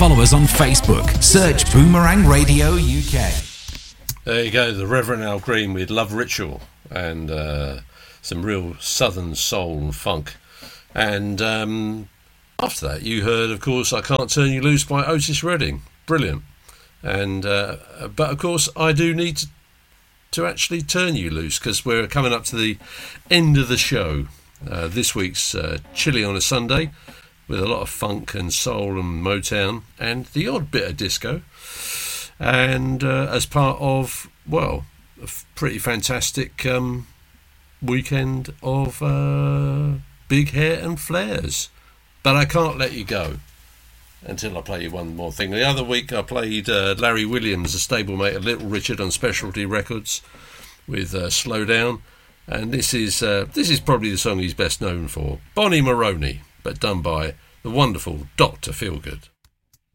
follow us on Facebook. Search Boomerang Radio UK. There you go, the Reverend Al Green with Love Ritual, and some real southern soul and funk. And after that, you heard, of course, I Can't Turn You Loose by Otis Redding. Brilliant. And but, of course, I do need to actually turn you loose, because we're coming up to the end of the show. This week's Chilly on a Sunday, with a lot of funk and soul and Motown, and the odd bit of disco. And as part of, well, a pretty fantastic weekend of big hair and flares. But I can't let you go until I play you one more thing. The other week I played Larry Williams, a stablemate of Little Richard, on Specialty Records with Slow Down. And this is probably the song he's best known for, Bonnie Maroney, but done by the wonderful Dr. Feelgood.